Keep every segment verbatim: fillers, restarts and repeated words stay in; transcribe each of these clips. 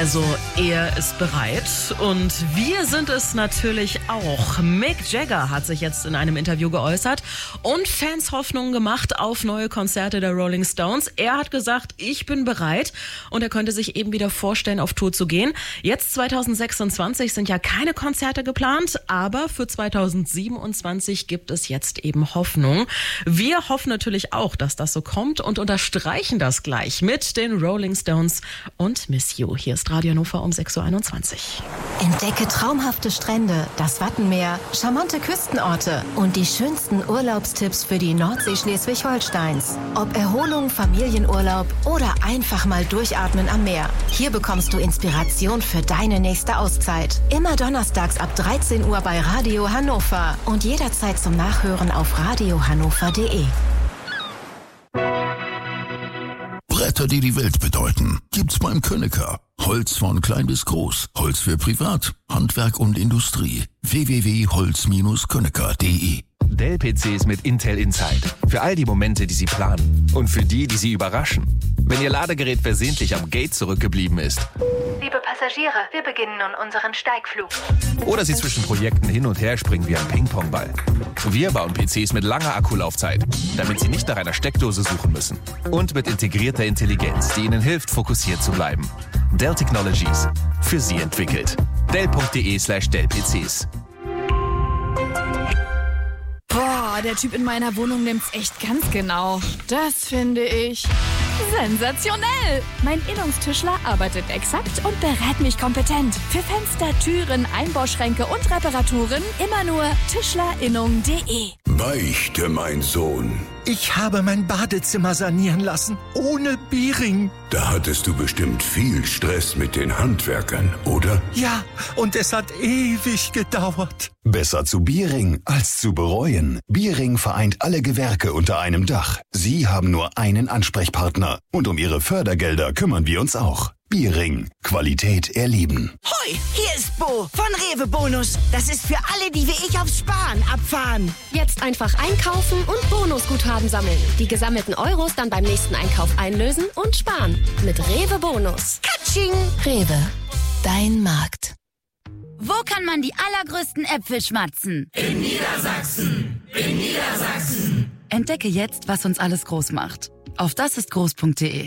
Also, er ist bereit und wir sind es natürlich auch. Mick Jagger hat sich jetzt in einem Interview geäußert und Fans Hoffnung gemacht auf neue Konzerte der Rolling Stones. Er hat gesagt, ich bin bereit und er könnte sich eben wieder vorstellen, auf Tour zu gehen. Jetzt zwanzig sechsundzwanzig sind ja keine Konzerte geplant, aber für zwanzig siebenundzwanzig gibt es jetzt eben Hoffnung. Wir hoffen natürlich auch, dass das so kommt und unterstreichen das gleich mit den Rolling Stones und Miss You. Hier ist Radio Hannover um sechs Uhr einundzwanzig. Entdecke traumhafte Strände, das Wattenmeer, charmante Küstenorte und die schönsten Urlaubstipps für die Nordsee Schleswig-Holsteins. Ob Erholung, Familienurlaub oder einfach mal durchatmen am Meer. Hier bekommst du Inspiration für deine nächste Auszeit. Immer donnerstags ab dreizehn Uhr bei Radio Hannover und jederzeit zum Nachhören auf radio hannover punkt de. Bretter, die die Welt bedeuten, gibt's beim Könecker. Holz von klein bis groß, Holz für Privat, Handwerk und Industrie. w w w punkt holz Bindestrich könecker punkt de. Dell-P Cs mit Intel Inside. Für all die Momente, die Sie planen. Und für die, die Sie überraschen. Wenn Ihr Ladegerät versehentlich am Gate zurückgeblieben ist. Liebe Passagiere, wir beginnen nun unseren Steigflug. Oder Sie zwischen Projekten hin und her springen wie ein Ping-Pong-Ball. Wir bauen P Cs mit langer Akkulaufzeit, damit Sie nicht nach einer Steckdose suchen müssen. Und mit integrierter Intelligenz, die Ihnen hilft, fokussiert zu bleiben. Dell Technologies. Für Sie entwickelt. dell punkt de slash dell P Cs. Boah, der Typ in meiner Wohnung nimmt's echt ganz genau. Das finde ich sensationell. Mein Innungstischler arbeitet exakt und berät mich kompetent. Für Fenster, Türen, Einbauschränke und Reparaturen immer nur tischlerinnung punkt de. Beichte, mein Sohn. Ich habe mein Badezimmer sanieren lassen, ohne Biering. Da hattest du bestimmt viel Stress mit den Handwerkern, oder? Ja, und es hat ewig gedauert. Besser zu Biering als zu bereuen. Biering vereint alle Gewerke unter einem Dach. Sie haben nur einen Ansprechpartner. Und um Ihre Fördergelder kümmern wir uns auch. Biering. Qualität erleben. Hoi, hier ist Bo von Rewe Bonus. Das ist für alle, die wie ich aufs Sparen abfahren. Jetzt einfach einkaufen und Bonusguthaben sammeln. Die gesammelten Euros dann beim nächsten Einkauf einlösen und sparen. Mit Rewe Bonus. Katsching. Rewe. Dein Markt. Wo kann man die allergrößten Äpfel schmatzen? In Niedersachsen. In Niedersachsen. Entdecke jetzt, was uns alles groß macht. Auf dasistgroß punkt de.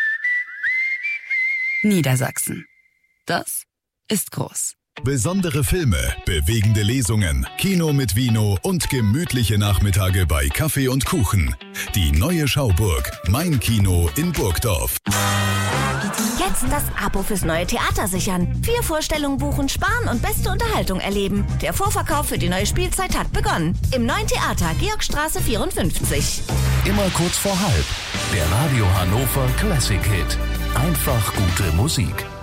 Niedersachsen. Das ist groß. Besondere Filme, bewegende Lesungen, Kino mit Vino und gemütliche Nachmittage bei Kaffee und Kuchen. Die neue Schauburg, mein Kino in Burgdorf. Jetzt das Abo fürs neue Theater sichern. Vier Vorstellungen buchen, sparen und beste Unterhaltung erleben. Der Vorverkauf für die neue Spielzeit hat begonnen. Im neuen Theater, Georgstraße vierundfünfzig. Immer kurz vor halb. Der Radio Hannover Classic Hit. Einfach gute Musik.